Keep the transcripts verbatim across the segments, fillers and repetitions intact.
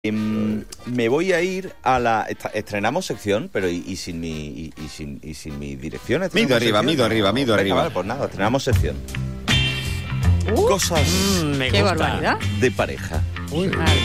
Eh, me voy a ir a la... Estrenamos sección, pero y, y sin mi y, y sin y sin mi dirección. Mido arriba, sección? mido arriba, mido Venga, arriba. Vale, pues nada, estrenamos sección. Uh, Cosas mm, me qué gusta. barbaridad. de pareja. Uy,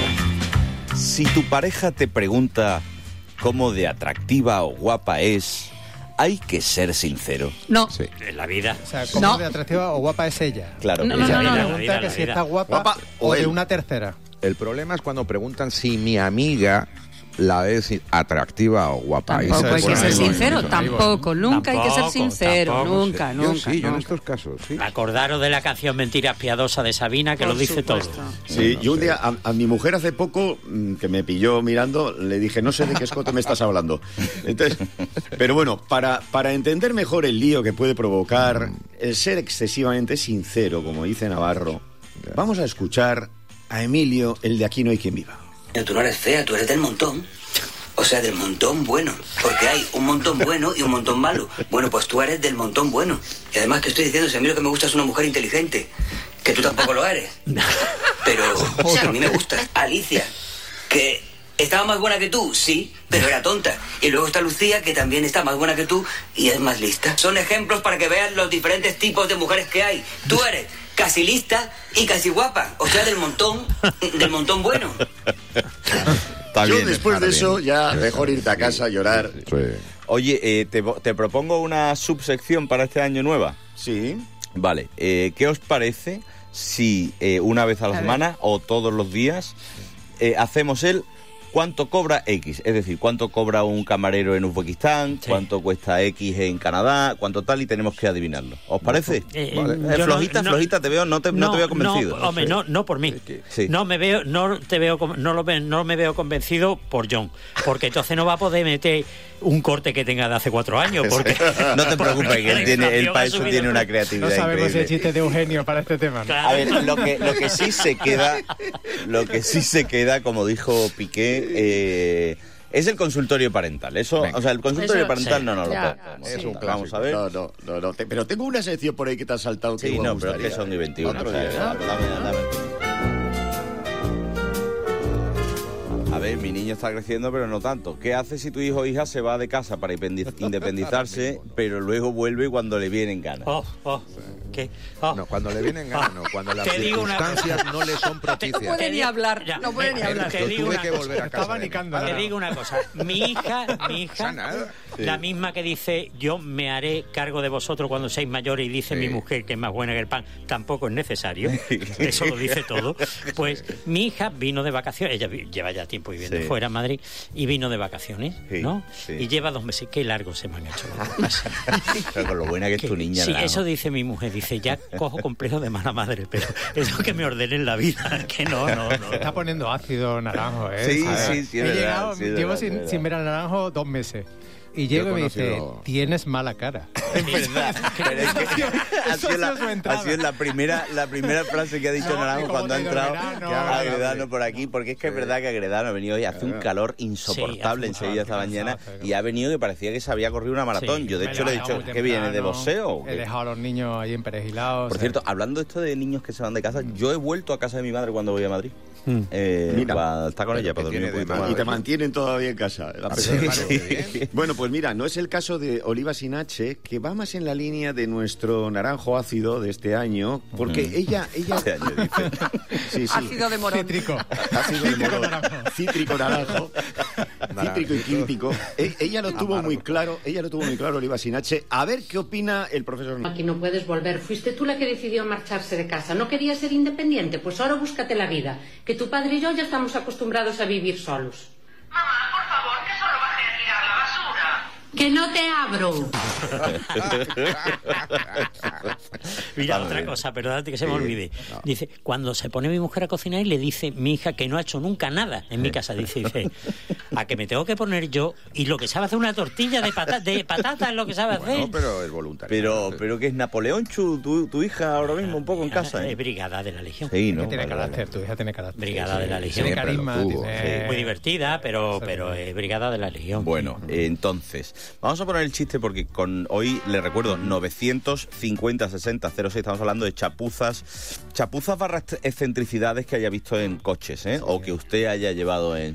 Si tu pareja te pregunta cómo de atractiva o guapa es, hay que ser sincero. no. Sí. En la vida. O sea, ¿cómo No. de atractiva o guapa es ella? Claro. No, que no, ella- no, no, Ella no. pregunta vida, que la si vida. está guapa, Guapa o o de él. una tercera. El problema es cuando preguntan si mi amiga la ves atractiva o guapa. Ahí Tampoco se hay que pone ser ahí, bueno, sincero, eso, ahí, bueno. tampoco, nunca hay que ser Tampoco, sincero, tampoco, nunca, Yo nunca. sí, yo en nunca. estos casos, sí. Acordaros de la canción Mentiras Piadosas de Sabina, que Por lo dice supuesto. todo. Sí, No yo un sé. día a, a mi mujer hace poco, mm, que me pilló mirando, le dije, no sé de qué escote me estás hablando. Entonces, pero bueno, para, para entender mejor el lío que puede provocar el ser excesivamente sincero, como dice Navarro, vamos a escuchar a Emilio, el de Aquí no hay quien viva. Tú no eres fea, tú eres del montón. O sea, del montón bueno. Porque hay un montón bueno y un montón malo. Bueno, pues tú eres del montón bueno. Y además que estoy diciendo, si a mí lo que me gusta es una mujer inteligente. Que tú tampoco lo eres. Pero, o sea, a mí me gusta. Alicia, que estaba más buena que tú, sí, pero era tonta. Y luego está Lucía, que también está más buena que tú y es más lista. Son ejemplos para que veas los diferentes tipos de mujeres que hay. Tú eres casi lista y casi guapa. O sea, del montón, del montón bueno. Está yo bien, después está de bien. eso, ya mejor irte a casa a llorar. Sí. Oye, eh, te, te propongo una subsección para este año nueva. Sí. Vale, eh, ¿qué os parece si eh, una vez a la A semana o todos los días eh, hacemos el cuánto cobra X? Es decir, cuánto cobra un camarero en Uzbekistán, Sí. cuánto cuesta X en Canadá, cuánto tal, y tenemos que adivinarlo. ¿Os parece? Eh, Vale. yo Eh, no- flojita, no- flojita, te veo, no te, no te veo convencido. No, hombre, no, no por mí. Sí. No me veo, no te veo, con- no lo ve- no me veo convencido por John, porque entonces no va a poder meter un corte que tenga de hace cuatro años, porque No te preocupes, que él tiene, él la para inflación ha eso subido tiene una todo. creatividad No sabemos si increíble. el chiste de Eugenio para este tema, ¿no? Claro. A ver, lo que, lo que sí se queda, lo que sí se queda, como dijo Piqué, eh, es el consultorio parental. Eso, Venga. o sea, el consultorio Eso, parental sí. no nos lo Ya, podemos. es un Vamos a ver. No, no, no, no. te- pero tengo una sección por ahí que te has saltado que Sí, igual no, me pero es que gustaría. son y veintiuno. Otro o sea, día. dame, dame, dame. A ver, mi niño está creciendo, pero no tanto. ¿Qué hace si tu hijo o hija se va de casa para independi- independizarse, pero luego vuelve cuando le vienen ganas? Oh, oh, ¿qué? Oh. No, cuando le vienen ganas, no. Cuando las Te digo una circunstancias cosa. no le son No propicias. puede ni hablar, Ya, no puede ni eh, hablar. te Yo digo tuve una que cosa. volver a Estaba casa. abanicando. Te ¿no? digo una cosa, mi hija, mi pasa hija, nada. la misma que dice yo me haré cargo de vosotros cuando seáis mayores y dice Sí. mi mujer que es más buena que el pan, tampoco es necesario, eso lo dice todo. Pues mi hija vino de vacaciones, ella vi- lleva ya tiempo viviendo Sí. fuera en Madrid y vino de vacaciones, Sí, ¿no? sí. Y lleva dos meses, qué largo se me han hecho los dos meses. Pero con lo buena que es Que- tu niña. sí, Naranjo. eso dice mi mujer, dice ya cojo complejo de mala madre, pero eso que me ordenen la vida, que no, no, no. Está poniendo ácido Naranjo, ¿eh? Sí, A ver, sí, sí, es he verdad, llegado, sí, es llevo verdad, sin, es verdad. sin ver a Naranjo dos meses. Y Yo llego he y me dice, conocido- tienes mala cara. Es verdad. Pero es que ha Eso sido, la, ha sido su entrada. ha sido la primera la primera frase que ha dicho No, Naranjo como cuando ha te digo, entrado verano, a que Agredano por aquí, porque es que es verdad que Agredano ha venido hoy, hace un calor Sí, insoportable hace en un Sevilla calor, esta qué mañana, cansancio, y ha venido que parecía que se había corrido una maratón. Sí, Yo de Me hecho la le he he dejado dicho, muy ¿qué viene de temprano, boxeo o He qué? dejado a los niños ahí emperejilados. Por o sea, cierto, hablando de esto de niños que se van de casa, yo he vuelto a casa de mi madre cuando voy a Madrid. Eh, Mira. para estar con Pero ella, ¿qué para dormir un tiene de poquito malo? más. Y te mantienen todavía en casa. La Sí, persona. sí. Bueno, pues mira, no es el caso de Oliva Sinache, que va más en la línea de nuestro naranjo ácido de este año, porque ella, ella... Este año, dice. Sí, sí. Ácido de morón. Cítrico. Ácido de morón, cítrico naranjo, cítrico y químtico. E- ella lo tuvo muy claro, ella lo tuvo muy claro, Oliva Sinache. A ver qué opina el profesor. Aquí no puedes volver. Fuiste tú la que decidió marcharse de casa. ¿No querías ser independiente? Pues ahora búscate la vida. Que tu padre y yo ya estamos acostumbrados a vivir solos. Mamá, por favor, que solo bajé a tirar la basura. ¡Que no te abro! Mira, Vale. otra cosa, perdónate que se me olvide. Dice, cuando se pone mi mujer a cocinar y le dice mi hija que no ha hecho nunca nada en mi casa, dice, dice, a que me tengo que poner yo y lo que sabe hacer una tortilla de, pata, de patata es lo que sabe hacer. No, pero es voluntario. Pero, pero que es Napoleón Chu, tu, tu hija ahora mismo un poco en casa, Es ¿eh? brigada de la Legión. Sí, Que ¿no? tiene Vale, carácter, vale. tu hija tiene carácter. Brigada de la Legión. Tiene Siempre lo carisma, tuvo, tiene... Muy divertida, pero, pero es brigada de la Legión. Bueno, eh, entonces, vamos a poner el chiste porque con hoy, le recuerdo, novecientos cincuenta sesenta cero seis, estamos hablando de chapuzas, chapuzas barra excentricidades que haya visto en coches, ¿eh? O que usted haya llevado en